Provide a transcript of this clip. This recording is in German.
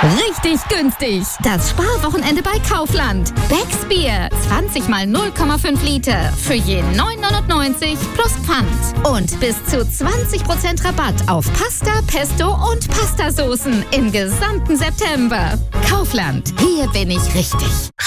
Richtig günstig. Das Sparwochenende bei Kaufland. Becks Bier, 20 mal 0,5 Liter. Für je 9,99 plus Pfand. Und bis zu 20% Rabatt auf Pasta, Pesto und Pastasoßen im gesamten September. Kaufland, hier bin ich richtig.